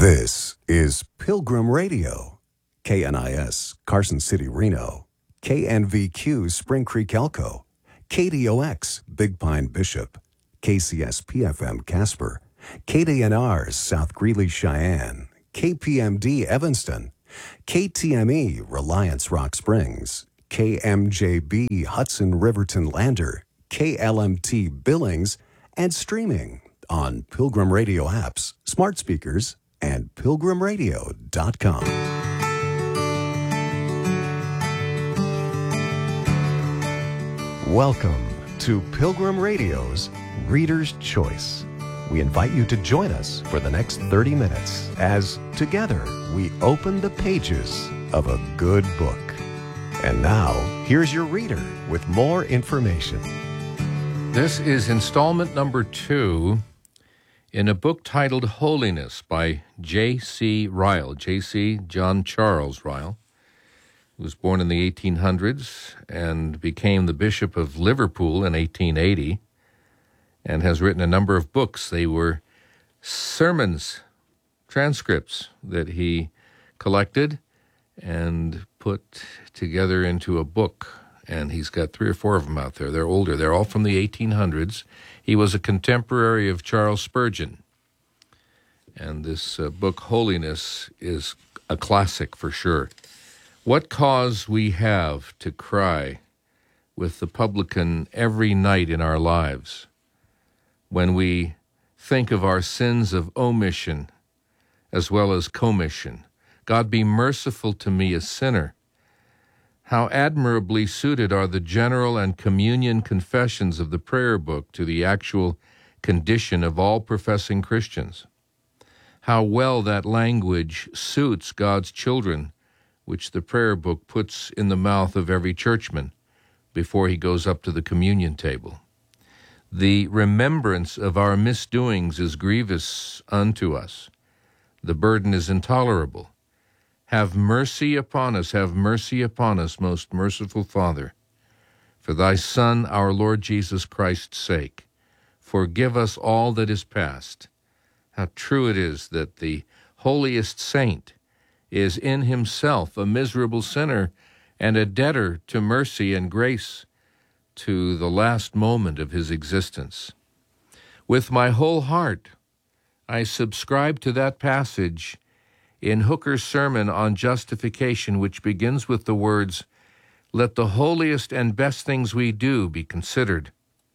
This is Pilgrim Radio, KNIS, Carson City, Reno, KNVQ, Spring Creek, Elko, KDOX, Big Pine, Bishop, KCSP-FM, Casper, KDNR, South Greeley, Cheyenne, KPMD, Evanston, KTME, Reliance, Rock Springs, KMJB, Hudson, Riverton, Lander, KLMT, Billings, and streaming on Pilgrim Radio apps, smart speakers, and pilgrimradio.com. Welcome to Pilgrim Radio's Reader's Choice. We invite you to join us for the next 30 minutes as together we open the pages of a good book. And now, here's your reader with more information. This is installment number 2 in a book titled Holiness by J.C. Ryle. J.C. John Charles Ryle, who was born in the 1800s and became the Bishop of Liverpool in 1880 and has written a number of books. They were sermons, transcripts that he collected and put together into a book. And he's got 3 or 4 of them out there. They're older. They're all from the 1800s. He was a contemporary of Charles Spurgeon. And this book, Holiness, is a classic for sure. What cause we have to cry with the publican every night in our lives when we think of our sins of omission as well as commission. God, be merciful to me, a sinner. How admirably suited are the general and communion confessions of the prayer book to the actual condition of all professing Christians. How well that language suits God's children, which the prayer book puts in the mouth of every churchman before he goes up to the communion table. The remembrance of our misdoings is grievous unto us. The burden is intolerable. Have mercy upon us, most merciful Father. For thy Son, our Lord Jesus Christ's sake, forgive us all that is past. How true it is that the holiest saint is in himself a miserable sinner and a debtor to mercy and grace to the last moment of his existence. With my whole heart, I subscribe to that passage in Hooker's sermon on justification, which begins with the words, "Let the holiest and best things we do be considered."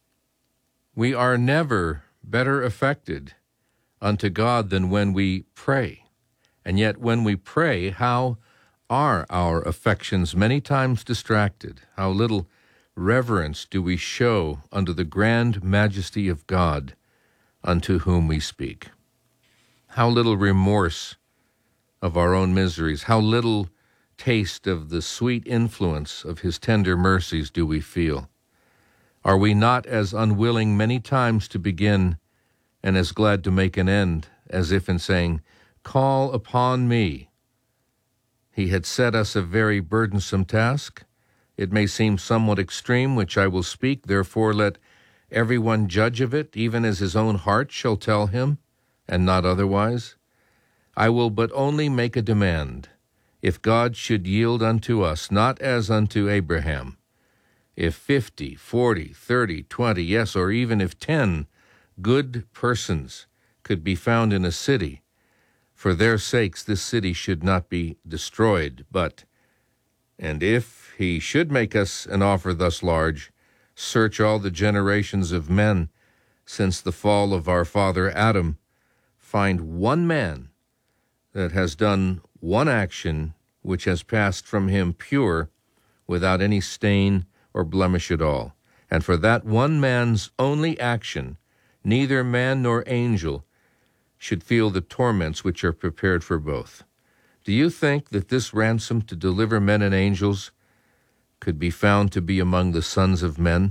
We are never better affected unto God than when we pray. And yet when we pray, how are our affections many times distracted? How little reverence do we show unto the grand majesty of God unto whom we speak? How little remorse of our own miseries, how little taste of the sweet influence of his tender mercies do we feel? Are we not as unwilling many times to begin and as glad to make an end, as if in saying, "Call upon me"? He had set us a very burdensome task. It may seem somewhat extreme, which I will speak, therefore let everyone judge of it, even as his own heart shall tell him, and not otherwise. I will but only make a demand. If God should yield unto us, not as unto Abraham, if 50, 40, 30, 20, yes, or even if 10 good persons could be found in a city, for their sakes this city should not be destroyed, but, and if he should make us an offer thus large, search all the generations of men since the fall of our father Adam, find one man that has done one action which has passed from him pure, without any stain or blemish at all. And for that one man's only action, neither man nor angel should feel the torments which are prepared for both. Do you think that this ransom to deliver men and angels could be found to be among the sons of men?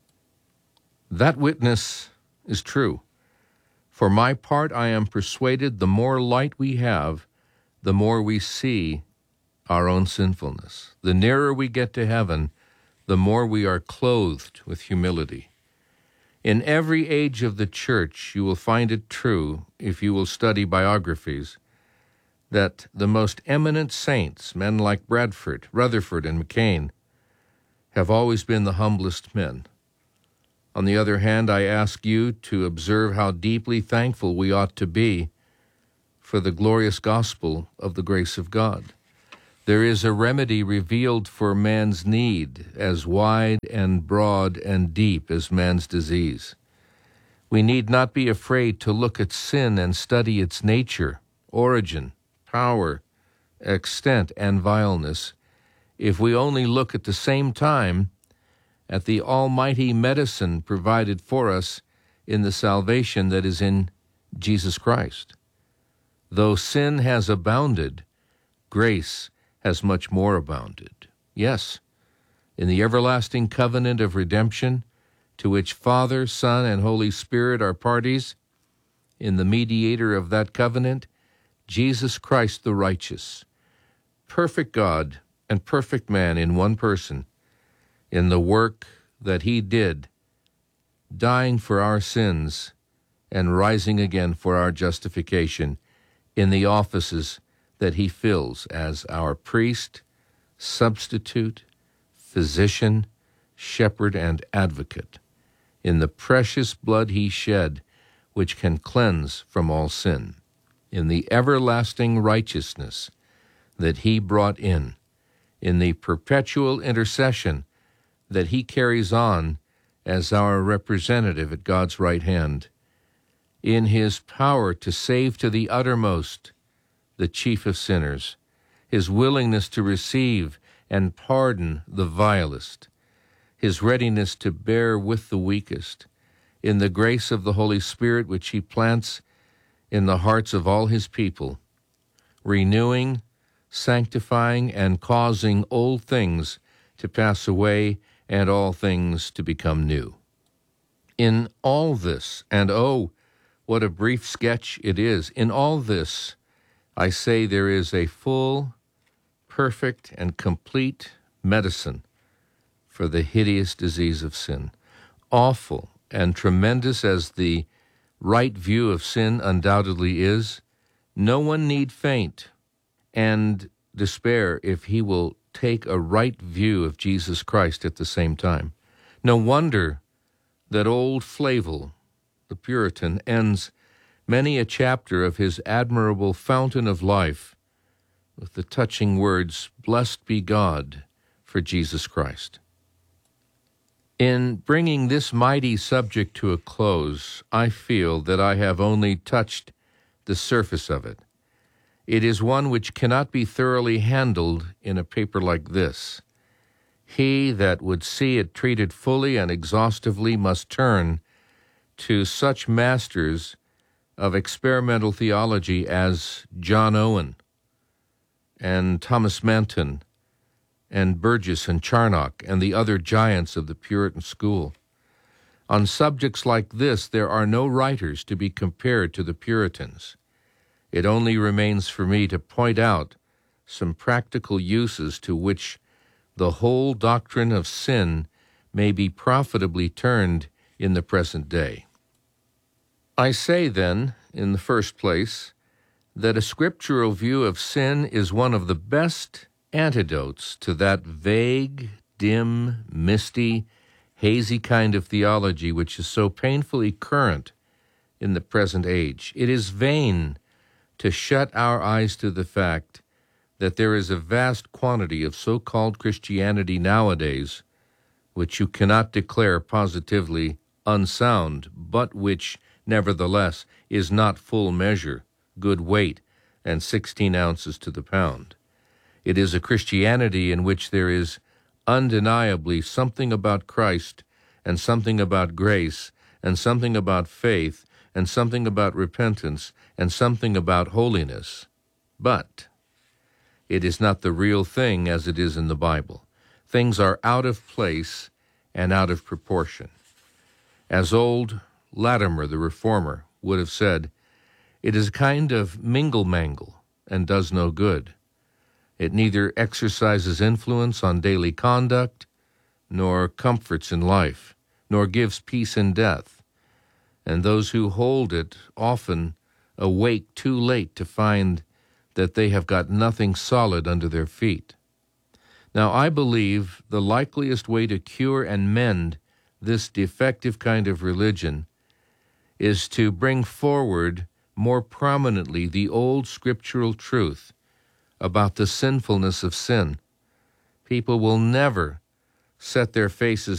That witness is true. For my part, I am persuaded the more light we have, the more we see our own sinfulness. The nearer we get to heaven, the more we are clothed with humility. In every age of the church, you will find it true, if you will study biographies, that the most eminent saints, men like Bradford, Rutherford, and McCain, have always been the humblest men. On the other hand, I ask you to observe how deeply thankful we ought to be for the glorious gospel of the grace of God. There is a remedy revealed for man's need, as wide and broad and deep as man's disease. We need not be afraid to look at sin and study its nature, origin, power, extent, and vileness, if we only look at the same time at the almighty medicine provided for us in the salvation that is in Jesus Christ. Though sin has abounded, grace has much more abounded. Yes, in the everlasting covenant of redemption, to which Father, Son, and Holy Spirit are parties, in the mediator of that covenant, Jesus Christ the righteous, perfect God and perfect man in one person, in the work that he did, dying for our sins and rising again for our justification in the offices that he fills as our priest, substitute, physician, shepherd, and advocate, in the precious blood he shed, which can cleanse from all sin, in the everlasting righteousness that he brought in the perpetual intercession that he carries on as our representative at God's right hand, in his power to save to the uttermost the chief of sinners, his willingness to receive and pardon the vilest, his readiness to bear with the weakest, in the grace of the Holy Spirit which he plants in the hearts of all his people, renewing, sanctifying, and causing old things to pass away and all things to become new. In all this, and oh, what a brief sketch it is, in all this, I say there is a full, perfect, and complete medicine for the hideous disease of sin. Awful and tremendous as the right view of sin undoubtedly is, no one need faint and despair if he will take a right view of Jesus Christ at the same time. No wonder that old Flavel, the Puritan, ends many a chapter of his admirable Fountain of Life with the touching words, "Blessed be God for Jesus Christ." In bringing this mighty subject to a close, I feel that I have only touched the surface of it. It is one which cannot be thoroughly handled in a paper like this. He that would see it treated fully and exhaustively must turn to such masters of experimental theology as John Owen and Thomas Manton and Burgess and Charnock and the other giants of the Puritan school. On subjects like this, there are no writers to be compared to the Puritans. It only remains for me to point out some practical uses to which the whole doctrine of sin may be profitably turned in the present day. I say, then, in the first place, that a scriptural view of sin is one of the best antidotes to that vague, dim, misty, hazy kind of theology which is so painfully current in the present age. It is vain to shut our eyes to the fact that there is a vast quantity of so-called Christianity nowadays which you cannot declare positively unsound, but which, nevertheless, is not full measure, good weight, and 16 ounces to the pound. It is a Christianity in which there is undeniably something about Christ and something about grace and something about faith and something about repentance and something about holiness. But it is not the real thing as it is in the Bible. Things are out of place and out of proportion. As old Latimer, the reformer, would have said, it is a kind of mingle-mangle and does no good. It neither exercises influence on daily conduct, nor comforts in life, nor gives peace in death. And those who hold it often awake too late to find that they have got nothing solid under their feet. Now, I believe the likeliest way to cure and mend this defective kind of religion is to bring forward more prominently the old scriptural truth about the sinfulness of sin. People will never set their faces